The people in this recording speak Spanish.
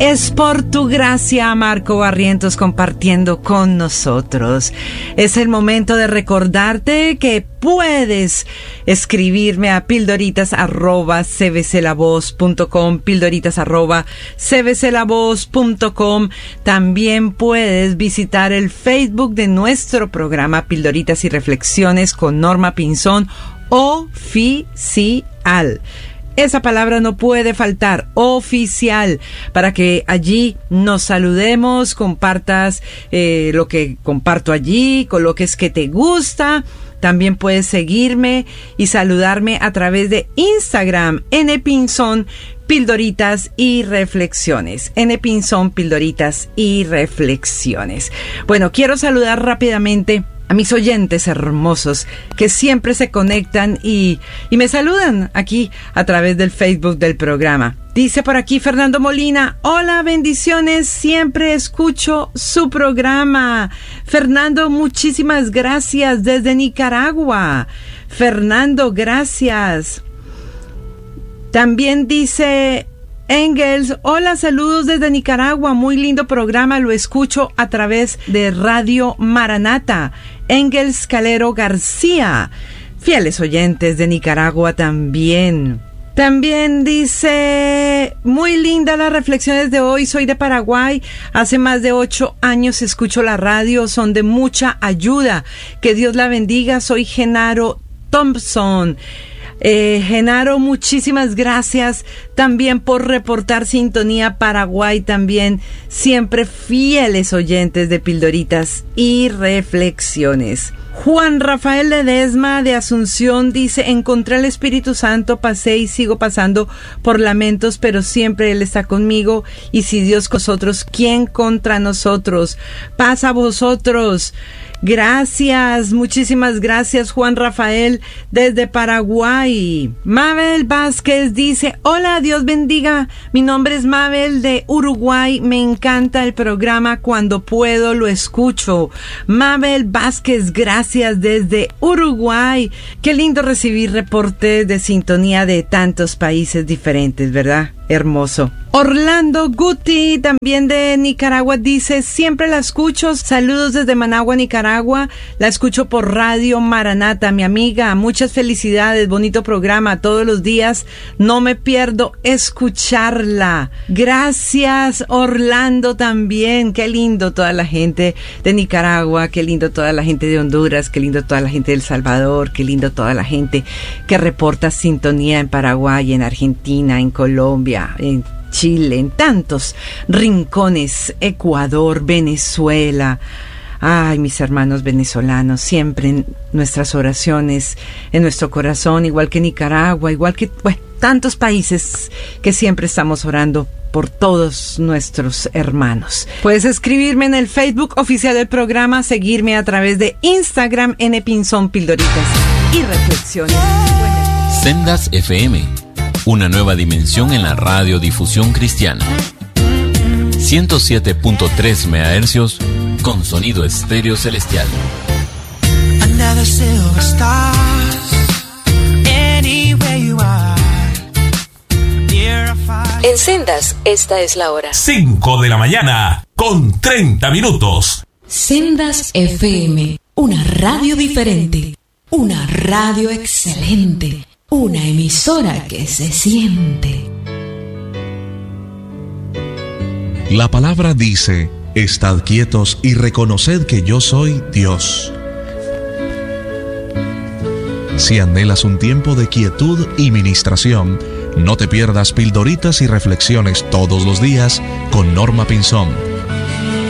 Es por tu gracia, Marco Barrientos, compartiendo con nosotros. Es el momento de recordarte que puedes escribirme a pildoritas@cbclavoz.com, pildoritas@cbclavoz.com. También puedes visitar el Facebook de nuestro programa Pildoritas y Reflexiones con Norma Pinzón Oficial. Esa palabra no puede faltar, oficial, para que allí nos saludemos, compartas lo que comparto allí, coloques que te gusta. También puedes seguirme y saludarme a través de Instagram, npinzón, Pildoritas y Reflexiones. npinzón, Pildoritas y Reflexiones. Bueno, quiero saludar rápidamente a mis oyentes hermosos que siempre se conectan y me saludan aquí a través del Facebook del programa. Dice por aquí Fernando Molina: hola, bendiciones, siempre escucho su programa. Fernando, muchísimas gracias desde Nicaragua. Fernando, gracias. También dice Engels: hola, saludos desde Nicaragua, muy lindo programa, lo escucho a través de Radio Maranata. Engels Calero García, fieles oyentes de Nicaragua también. También dice: muy linda las reflexiones de hoy, soy de Paraguay, hace más de 8 años escucho la radio, son de mucha ayuda, que Dios la bendiga. Soy Genaro Thompson. Genaro, muchísimas gracias también por reportar sintonía. Paraguay también, siempre fieles oyentes de Pildoritas y Reflexiones. Juan Rafael Ledesma de Asunción dice: encontré el Espíritu Santo, pasé y sigo pasando por lamentos, pero siempre Él está conmigo, y si Dios con nosotros, ¿quién contra nosotros? Paz a vosotros. Gracias, muchísimas gracias, Juan Rafael desde Paraguay. Mabel Vázquez dice: hola, Dios bendiga, mi nombre es Mabel de Uruguay, me encanta el programa, cuando puedo lo escucho. Mabel Vázquez, gracias desde Uruguay. Qué lindo recibir reportes de sintonía de tantos países diferentes, ¿verdad? Hermoso. Orlando Guti, también de Nicaragua, dice: siempre la escucho, saludos desde Managua, Nicaragua, la escucho por Radio Maranata, mi amiga, muchas felicidades, bonito programa, todos los días, no me pierdo escucharla. Gracias, Orlando, también, qué lindo toda la gente de Nicaragua, qué lindo toda la gente de Honduras, qué lindo toda la gente de El Salvador, qué lindo toda la gente que reporta sintonía en Paraguay, en Argentina, en Colombia, en Chile, en tantos rincones, Ecuador, Venezuela. Ay, mis hermanos venezolanos, siempre en nuestras oraciones, en nuestro corazón, igual que Nicaragua, igual que tantos países que siempre estamos orando por todos nuestros hermanos. Puedes escribirme en el Facebook oficial del programa, seguirme a través de Instagram, npinzón, Pildoritas y Reflexiones. Sendas FM, una nueva dimensión en la radiodifusión cristiana. 107.3 MHz con sonido estéreo celestial. En Sendas, esta es la hora. 5 de la mañana, con 30 minutos. Sendas FM, una radio diferente, una radio excelente, una emisora que se siente. La palabra dice: estad quietos y reconoced que yo soy Dios. Si anhelas un tiempo de quietud y ministración, no te pierdas Pildoritas y Reflexiones todos los días con Norma Pinzón.